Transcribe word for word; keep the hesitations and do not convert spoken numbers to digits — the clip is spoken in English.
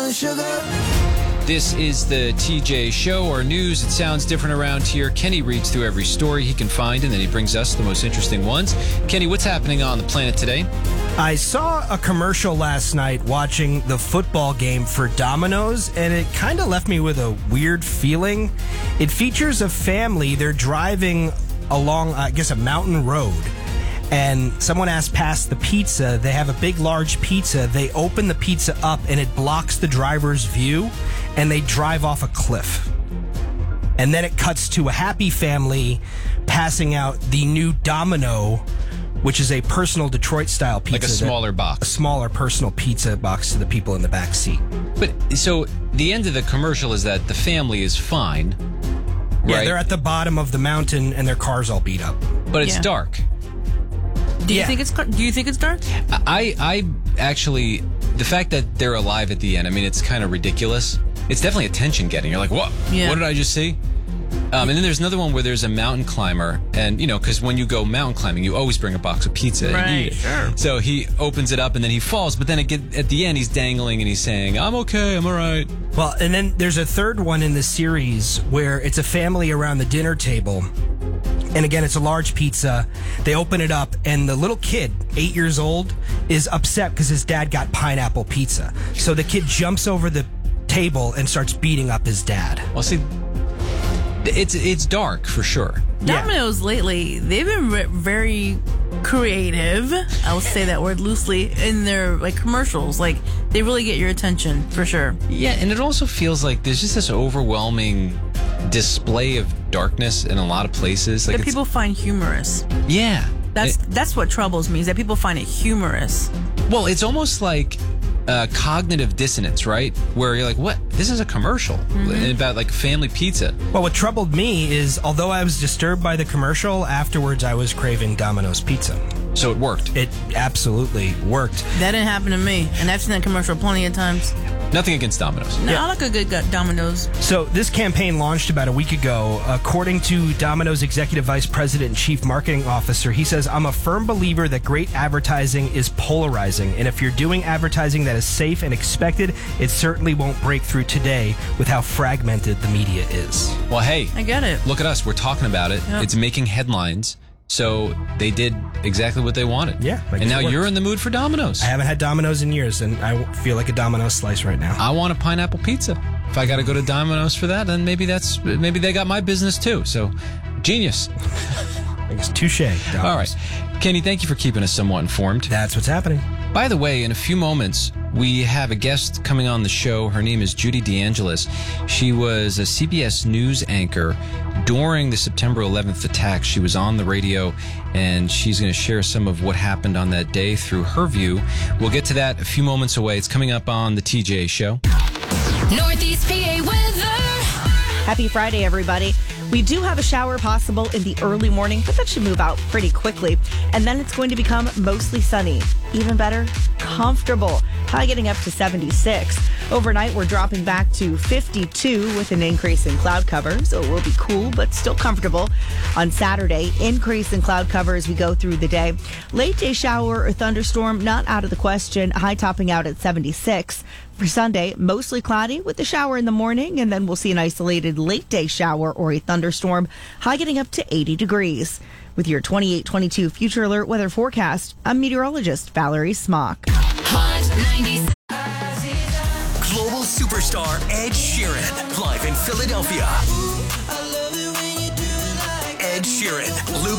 and sugar. This is the T J Show, or news. It sounds different around here. Kenny reads through every story he can find, and then he brings us the most interesting ones. Kenny, what's happening on the planet today? I saw a commercial last night watching the football game for Domino's, and it kind of left me with a weird feeling. It features a family. They're driving along, I guess, a mountain road, and someone has passed the pizza. They have a big, large pizza. They open the pizza up, and it blocks the driver's view, and they drive off a cliff. And then it cuts to a happy family passing out the new Domino, which is a personal Detroit-style pizza. Like a smaller that, box. A smaller personal pizza box to the people in the back seat. But, so, the end of the commercial is that the family is fine, Yeah, right? they're at the bottom of the mountain, and their car's all beat up. But it's Yeah. dark. Do you Yeah. think it's do you think it's dark? I, I actually, the fact that they're alive at the end, I mean, it's kind of ridiculous. It's definitely attention getting. You're like, what? Yeah. What did I just see? Um, and then there's another one where there's a mountain climber, and you know, because when you go mountain climbing, you always bring a box of pizza and Right, eat it. sure. So he opens it up, and then he falls. But then it get, at the end, he's dangling and he's saying, "I'm okay, I'm all right." Well, and then there's a third one in the series where it's a family around the dinner table. And again, it's a large pizza. They open it up, and the little kid, eight years old, is upset because his dad got pineapple pizza. So the kid jumps over the table and starts beating up his dad. Well, see, it's it's dark for sure. Yeah. Domino's lately, they've been re- very creative. I will say that word loosely in their like commercials. Like they really get your attention for sure. Yeah, and it also feels like there's just this overwhelming display of darkness in a lot of places. Like That it's- people find humorous. yeah, That's It- that's what troubles me is that people find it humorous. well, it's almost like uh, cognitive dissonance, right? Where you're like, "What? This is a commercial Mm-hmm. about like family pizza." Well, what troubled me is, although I was disturbed by the commercial, afterwards I was craving Domino's pizza. So it worked. It absolutely worked. That didn't happen to me, and I've seen that commercial plenty of times. Nothing against Domino's. No, I like a good gut Domino's. So this campaign launched about a week ago. According to Domino's Executive Vice President and Chief Marketing Officer, he says, "I'm a firm believer that great advertising is polarizing. And if you're doing advertising that is safe and expected, it certainly won't break through today with how fragmented the media is." Well, hey, I get it. look at us. We're talking about it. Yep. It's making headlines. So they did exactly what they wanted. Yeah, I guess And now it worked. you're in the mood for Domino's. I haven't had Domino's in years, and I feel like a Domino's slice right now. I want a pineapple pizza. If I got to go to Domino's for that, then maybe that's maybe they got my business too. So, genius. I guess touche. Domino's. All right, Kenny, thank you for keeping us somewhat informed. That's what's happening. By the way, in a few moments, we have a guest coming on the show. Her name is Judy DeAngelis. She was a C B S News anchor during the September eleventh attacks. She was on the radio, and she's going to share some of what happened on that day through her view. We'll get to that a few moments away. It's coming up on the T J Show. Northeast P A weather. Happy Friday, everybody. We do have a shower possible in the early morning, but that should move out pretty quickly. And then it's going to become mostly sunny. Even better, comfortable. High getting up to seventy-six. Overnight, we're dropping back to fifty-two with an increase in cloud cover, so it will be cool, but still comfortable. On Saturday, increase in cloud cover as we go through the day. Late day shower or thunderstorm, not out of the question. High topping out at seventy-six. For Sunday, mostly cloudy with a shower in the morning, and then we'll see an isolated late day shower or a thunderstorm. High getting up to eighty degrees. With your twenty-eight twenty-two Future Alert weather forecast, I'm meteorologist Valerie Smock. Hot ninety. Global superstar Ed Sheeran, live in Philadelphia. Ed Sheeran, Luke